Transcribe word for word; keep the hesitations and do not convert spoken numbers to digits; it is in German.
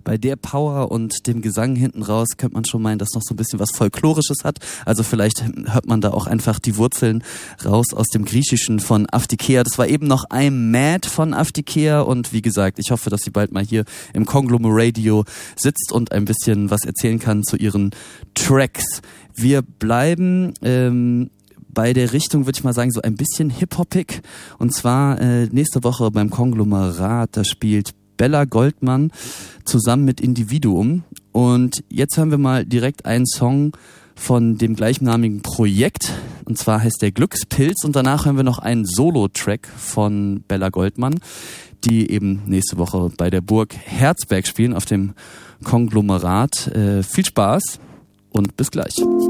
Bei der Power und dem Gesang hinten raus könnte man schon meinen, dass noch so ein bisschen was Folklorisches hat. Also vielleicht hört man da auch einfach die Wurzeln raus aus dem Griechischen von Afdikea. Das war eben noch I'm Mad von Afdikea und wie gesagt, ich hoffe, dass sie bald mal hier im Conglomeradio sitzt und ein bisschen was erzählen kann zu ihren Tracks. Wir bleiben ähm, bei der Richtung, würde ich mal sagen, so ein bisschen hip-hoppig. Und zwar äh, nächste Woche beim Konglomerat, da spielt Bella Goldmann zusammen mit Individuum. Und jetzt hören wir mal direkt einen Song von dem gleichnamigen Projekt. Und zwar heißt der Glückspilz. Und danach hören wir noch einen Solo-Track von Bella Goldmann, die eben nächste Woche bei der Burg Herzberg spielen auf dem Konglomerat. Äh, viel Spaß und bis gleich.